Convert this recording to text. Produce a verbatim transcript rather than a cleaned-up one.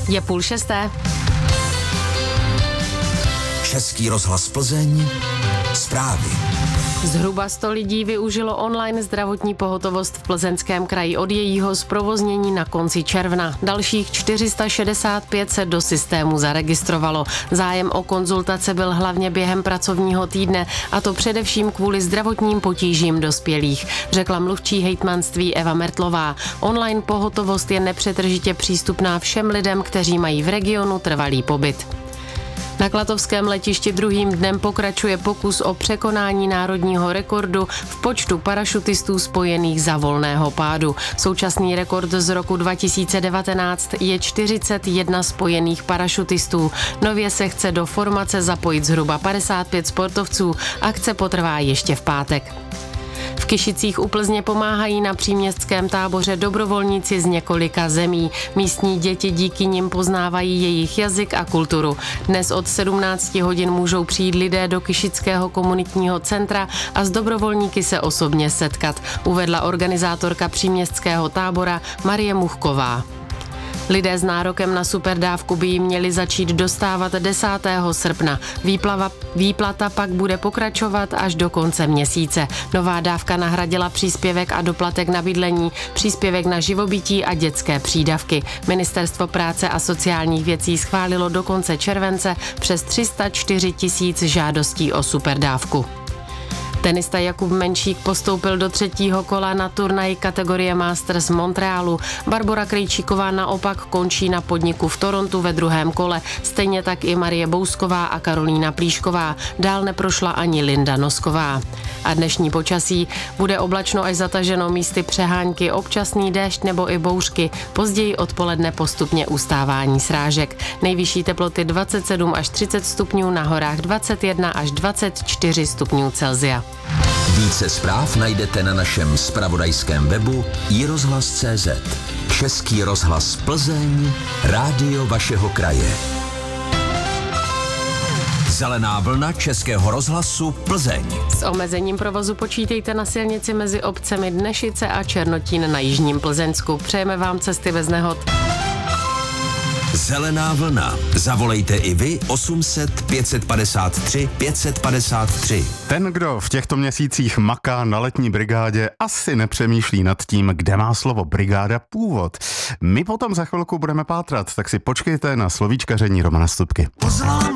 Je půl šesté. Český rozhlas Plzeň. Zprávy. Zhruba sto lidí využilo online zdravotní pohotovost v Plzeňském kraji od jejího zprovoznění na konci června. Dalších čtyři sta šedesát pět se do systému zaregistrovalo. Zájem o konzultace byl hlavně během pracovního týdne, a to především kvůli zdravotním potížím dospělých, řekla mluvčí hejtmanství Eva Mertlová. Online pohotovost je nepřetržitě přístupná všem lidem, kteří mají v regionu trvalý pobyt. Na klatovském letišti druhým dnem pokračuje pokus o překonání národního rekordu v počtu parašutistů spojených za volného pádu. Současný rekord z roku dva tisíce devatenáct je čtyřicet jedna spojených parašutistů. Nově se chce do formace zapojit zhruba padesát pět sportovců. Akce potrvá ještě v pátek. V Kyšicích u Plzně pomáhají na příměstském táboře dobrovolníci z několika zemí. Místní děti díky nim poznávají jejich jazyk a kulturu. Dnes od sedmnácti hodin můžou přijít lidé do Kyšického komunitního centra a s dobrovolníky se osobně setkat, uvedla organizátorka příměstského tábora Marie Muchková. Lidé s nárokem na superdávku by ji měli začít dostávat desátého srpna. Výplava, výplata pak bude pokračovat až do konce měsíce. Nová dávka nahradila příspěvek a doplatek na bydlení, příspěvek na živobytí a dětské přídavky. Ministerstvo práce a sociálních věcí schválilo do konce července přes tři sta čtyři tisíc žádostí o superdávku. Tenista Jakub Menšík postoupil do třetího kola na turnaji kategorie Masters Montrealu. Barbora Krejčíková naopak končí na podniku v Torontu ve druhém kole. Stejně tak i Marie Bousková a Karolína Plíšková. Dál neprošla ani Linda Nosková. A dnešní počasí: bude oblačno až zataženo, místy přehánky, občasný déšť nebo i bouřky. Později odpoledne postupně ustávání srážek. Nejvyšší teploty dvacet sedm až třicet stupňů, na horách dvacet jedna až dvacet čtyři stupňů Celsia. Více zpráv najdete na našem zpravodajském webu i rozhlas tečka cé zet. Český rozhlas Plzeň, rádio vašeho kraje. Zelená vlna Českého rozhlasu Plzeň. S omezením provozu počítejte na silnici mezi obcemi Dnešice a Černotín na jižním Plzeňsku. Přejeme vám cesty bez nehod. Zelená vlna. Zavolejte i vy osm set pět padesát tři pět padesát tři. Ten, kdo v těchto měsících maká na letní brigádě, asi nepřemýšlí nad tím, kde má slovo brigáda původ. My potom za chvilku budeme pátrat, tak si počkejte na slovíčkaření Romana Stupky. Pozvání